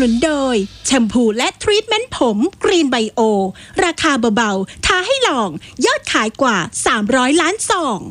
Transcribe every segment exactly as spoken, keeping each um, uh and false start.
นุนโดยแชมพูและทรีทเมนต์ผมกรีนไบโอราคาเบาๆท้าให้ลองยอดขายกว่าสามร้อยล้านซอง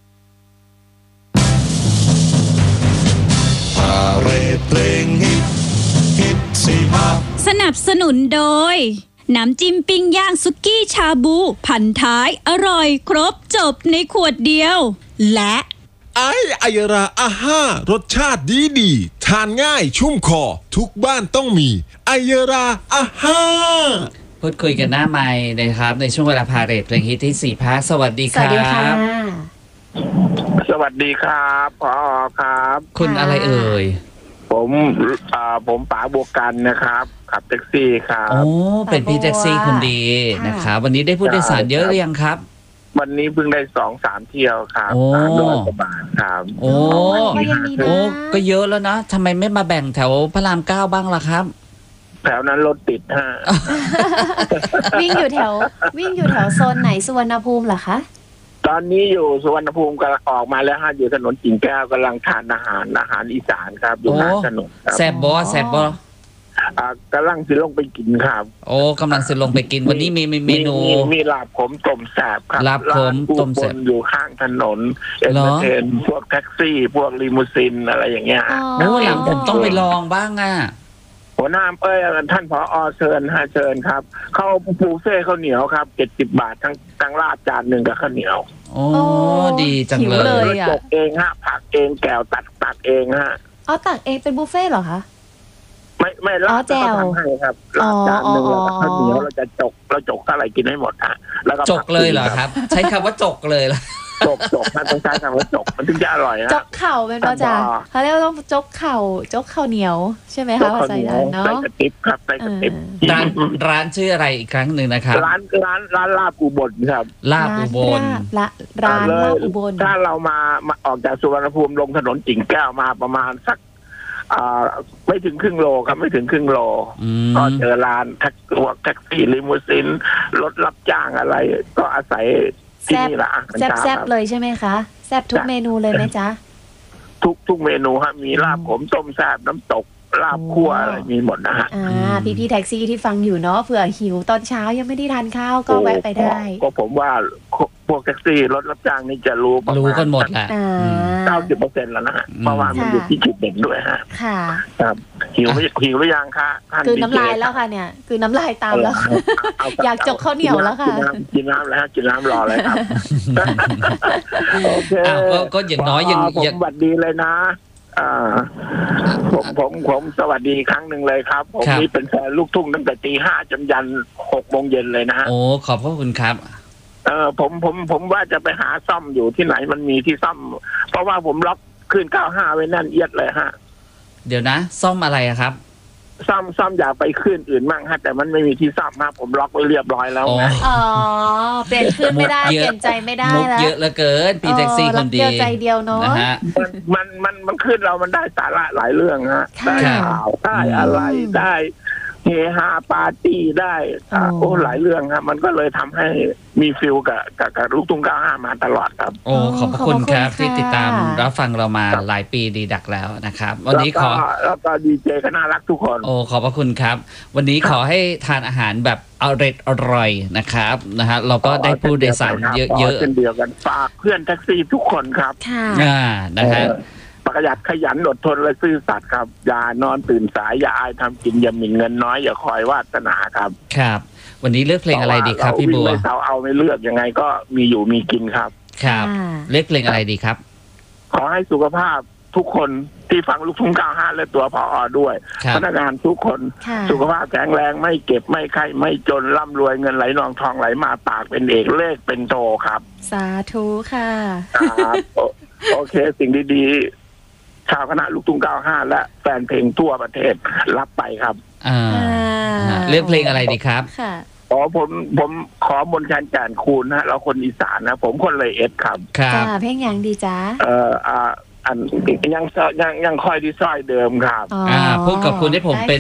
พาเรดเพลงฮิตฮิตสี่ภาคสนับสนุนโดยน้ำจิ้มปิ้งย่างสุกี้ชาบูพันท้ายอร่อยครบจบในขวดเดียวและไอไอยราอาห้ารสชาติดีดีทานง่ายชุ่มคอทุกบ้านต้องมีไอยราอาห้าพูดคุยกันหน้าไมค์นะครับในช่วงเวลาพาเรดเพลงฮิตที่สี่ภาคสวัสดีครับสวัสดีค่ะสวัสดีครับผอครับคุณอะไรเอ่ยผมอ่าผมป๋าบัวกันนะครับขับแท็กซี่ครับโอ้เป็นพี่แท็กซี่คนดีนะครับวันนี้ได้ผู้โดยสารเยอะหรือยังครับวันนี้เพิ่งได้สองสามเที่ยวครับสามร้อยกว่าบาทครับโอ้โอ้ก็เยอะแล้วนะทำไมไม่มาแบ่งแถวพระรามเก้าบ้างล่ะครับแถวนั้นรถติดฮะวิ่งอยู่แถววิ่งอยู่แถวโซนไหนสุวรรณภูมิเหรอคะตอนนี้อยู่สุวรรณภูมิกำลังออกมาแล้วฮะอยู่ถนนกิ่งแก้วกำลังทานอาหารอาหารอีสานครับอยู่หน้าถนนแซ่บบอแซ่บบออ่ากำลังสิลงไปกินครับโอ้กำลังสิลงไปกินวันนี้มีเมนูมีลาบขมต้มแซ่บครับลาบขมต้มแซ่บอยู่ข้างถนนเอ็นเตอร์เทนพวกแท็กซี่พวกลิมูซินอะไรอย่างเงี้ยแล้ววันหลังผมต้องไปลองบ้างอ่ะหัวหน้าเอ้ยท่านผอเชิญฮะเชิญครับข้าวปูเซ่ข้าวเหนียวครับเจ็ดสิบบาททั้งทั้งราดจานหนึ่งกับข้าวเหนียวโอ้ดีจังเลยจกเองฮะผักเองแก้วตัดตัดเองฮะอ๋อตักเองเป็นบุฟเฟ่เหรอคะไม่ไม่ราดก็ทำให้ครับราดจานหนึ่งแล้วข้าวเหนียวเราจะจกเราจกเท่าไหร่กินให้หมดฮะแล้วก็จกเลยเหรอครับใช้คำว่าจกเลยล่ะจกจกมันต้องใช้คำว่าจกมันถึงจะอร่อยนะจกเข่าเป็นป่ะจ๊ะเขาเรียกว่าต้องจกเข่าจกเข่าเหนียวใช่ไหมคะภาษาอีสานเนาะใส่กระติบครับใส่กระติบร้านร้านชื่ออะไรอีกครั้งหนึ่งนะครับร้านร้านร้านลาบอุบลครับลาบอุบลละร้านลาบอุบลถ้าเรามาออกจากสุวรรณภูมิลงถนนกิ่งแก้วมาประมาณสักไม่ถึงครึ่งโลครับไม่ถึงครึ่งโลก็เจอร้านแท็กซี่แท็กซี่ลิมูซินรถรับจ้างอะไรก็อาศัยที่นี่ละแซ่บแซ่บเลยใช่ไหมคะแซ่บทุกเมนูเลยไหมจ๊ะทุกทุกเมนูฮะมีลาบผมต้มแซ่บน้ำตกลาบคั่วอะไรมีหมดนะฮะอ่าพี่พี่แท็กซี่ที่ฟังอยู่เนาะเผื่อหิวตอนเช้ายังไม่ได้ทานข้าวก็แวะไปได้ก็ผมว่าพวกแท็กซี่รถรับจ้างนี่จะรู้ประมาณรู้กันหมดแหละเก้าสิบเปอร์เซ็นต์แล้วนะฮะเพราะว่ามันอยู่ที่จุดเด่นด้วยฮะค่ะครับหิวหิวหรือยังคะคือน้ำลายแล้วค่ะเนี่ยคือน้ำลายตามแล้วอยากจกข้าวเหนียวแล้วค่ะกินน้ำแล้วกินน้ำรอเลยครับโอเคก็อย่างน้อยยังผมสวัสดีเลยนะอ่าผมผมผมสวัสดีครั้งหนึ่งเลยครับผมนี่เป็นแฟนลูกทุ่งตั้งแต่ตีห้าจนยันหกโมงเย็นเลยนะฮะโอ้ขอบพระคุณครับเออผมผมผมว่าจะไปหาซ่อมอยู่ที่ไหนมันมีที่ซ่อมเพราะว่าผมล็อกคืนเก้าห้าไว้นั่นเอียดเลยฮะเดี๋ยวนะซ่อมอะไรครับซ่อมซ่อมอย่าไปขึ้นอื่นมั่งฮะแต่มันไม่มีที่ซ่อมนะผมล็อกไว้เรียบร้อยแล้วนะอ๋อเปลี่ยนขึ้นไม่ได้เปลี่ยนใจไม่ได้แล้วเยอะเหลือเกินพี่แท็กซี่คนดีใจเดียวเนาะมันมันมันขึ้นเรามันได้สาระหลายเรื่องฮะได้ข่าวได้อะไรได้เฮฮาปาร์ตี้ได้โอ้หลายเรื่องครับมันก็เลยทำให้มีฟิลกับกับกับลูกทุ่งเก้าห้ามาตลอดครับโอ้ขอบพระคุณครับที่ติดตามรับฟังเรามาหลายปีดีดักแล้วนะครับวันนี้ขอแล้วก็ดีเจก็น่ารักทุกคนโอ้ขอบพระคุณครับวันนี้ขอให้ทานอาหารแบบอร่อยอร่อยนะครับนะฮะเราก็ได้ผู้โดยสารเยอะๆเช่นเดียวกันฝากเพื่อนแท็กซี่ทุกคนครับค่ะอ่านะครับประหยัดขยันอดทนและซื่อสัตย์ครับอย่านอนตื่นสายอย่าอายทำกินอย่าหมิ่นเงินน้อยอย่าคอยวาสนาครับครับวันนี้เลือกเพลงอะไรดีครับพี่บัวเราเอาไม่เลือกยังไงก็มีอยู่มีกินครับครับเลือกเพลงอะไรดีครับขอให้สุขภาพทุกคนที่ฟังลูกทุ่งเก้าห้าและตัวผอด้วยพนักงานทุกคนสุขภาพแข็งแรงไม่เก็บไม่ไข้ไม่จนร่ำรวยเงินไหลนองทองไหลมาปากเป็นเอกเลขเป็นโตครับสาธุค่ะครับโอเคสิ่งดีๆชาวคณะลูกทุ่งเก้าห้าและแฟนเพลงทั่วประเทศรับไปครับอ่าเลือกเพลงอะไรดีครับค่ะอ๋อผมผมขอมนต์ชันแก่นคูณนะเราคนอีสานนะผมคนเลยเอสครับจ้าเพลงยังดีจ้าเอ่ออ่าอันยังยังยังคอยดีซอยเดิมครับอ่าพูดกับคุณที่ผมเป็น